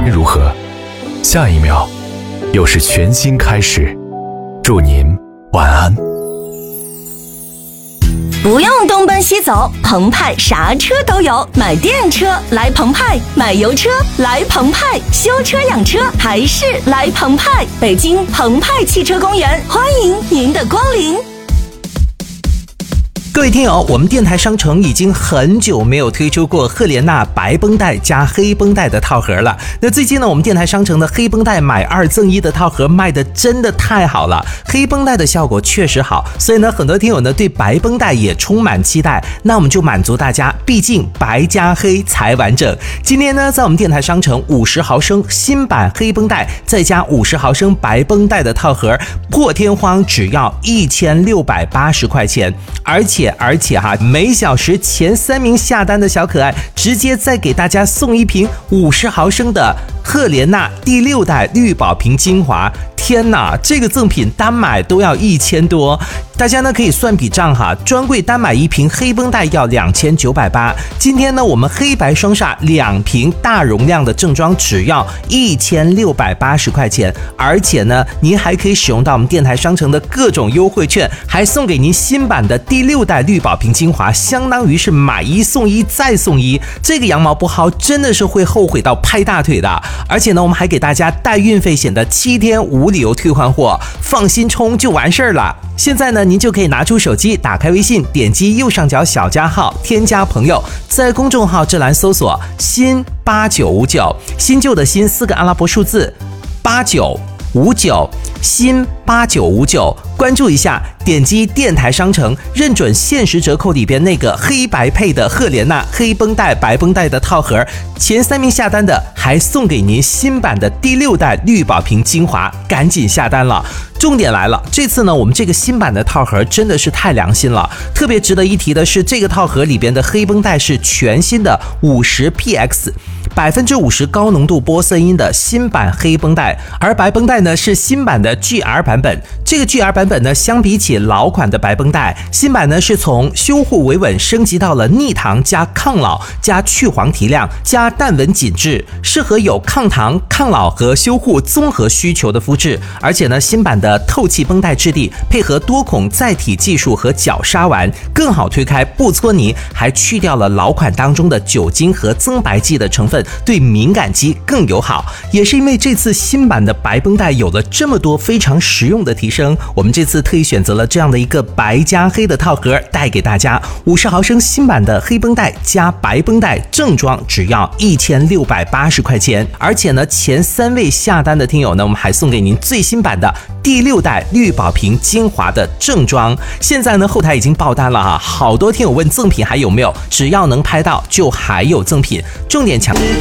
如何？下一秒又是全新开始，祝您晚安。 不用东奔西走，澎湃啥车都有，买电车来澎湃，买油车来澎湃，修车养车还是来澎湃。北京澎湃汽车公园，欢迎您的光临。 各位听友，我们电台商城已经很久没有推出过赫莲娜白绷带加黑绷带的套盒了。那最近呢，我们电台商城的黑绷带买2赠1的套盒卖的真的太好了，黑绷带的效果确实好，所以呢，很多听友呢对白绷带也充满期待。那我们就满足大家，毕竟白加黑才完整。今天呢，在我们电台商城50毫升新版黑绷带再加50毫升白绷带的套盒，破天荒只要1680块钱，而且哈，每小时前3名下单的小可爱，直接再给大家送一瓶50毫升的赫莲娜第6代绿宝瓶精华。天哪，这个赠品单买都要1000多，大家呢可以算笔账哈，专柜单买1瓶黑绷带要2980，今天呢我们黑白双煞2瓶大容量的正装只要1680块钱，而且呢您还可以使用到我们电台商城的各种优惠券，还送给您新版的第6代绿宝瓶精华，相当于是买1送1再送1，这个羊毛不薅真的是会后悔到拍大腿的。而且呢我们还给大家带运费险的7天无理由退换货，放心充就完事儿了。现在呢您就可以拿出手机，打开微信，点击右上角小加号，添加朋友，在公众号这栏搜索新8959，新旧的新4个阿拉伯数字8959，新8959，关注一下，点击电台商城，认准限时折扣里边那个黑白配的赫莲娜黑绷带白绷带的套盒，前3名下单的还送给您新版的第6代绿宝瓶精华，赶紧下单了。重点来了，这次呢我们这个新版的套盒真的是太良心了。特别值得一提的是，这个套盒里边的黑绷带是全新的50px 50%高浓度玻色因的新版黑绷带，而白绷带呢是新版的 GR 版本。这个 GR 版本呢，相比起老款的白绷带，新版呢是从修护维稳升级到了逆糖加抗老加去黄提亮加淡纹紧致，适合有抗糖抗老和修护综合需求的肤质。而且呢，新版的透气绷带质地配合多孔载体技术和角鲨丸，更好推开不搓泥，还去掉了老款当中的酒精和增白剂的成分，对敏感肌更友好。也是因为这次新版的白绷带有了这么多非常实用的提升，我们这次特意选择了这样的一个白加黑的套盒带给大家，50毫升新版的黑绷带加白绷带正装只要1680块钱。而且呢，前3位下单的听友呢，我们还送给您最新版的第6代绿宝瓶精华的正装。现在呢后台已经爆单了哈，好多听友问赠品还有没有，只要能拍到就还有赠品。重点强调